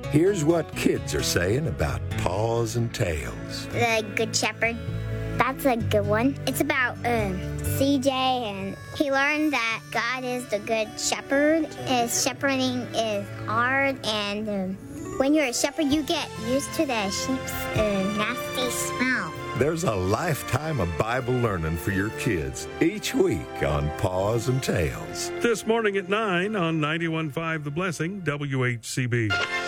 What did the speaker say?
Here's what kids are saying about Paws and Tails. The Good Shepherd. That's a good one. It's about CJ, and he learned that God is the Good Shepherd. His shepherding is hard, and when you're a shepherd, you get used to the sheep's nasty smell. There's a lifetime of Bible learning for your kids each week on Paws and Tails. This morning at 9 on 91.5 The Blessing, WHCB.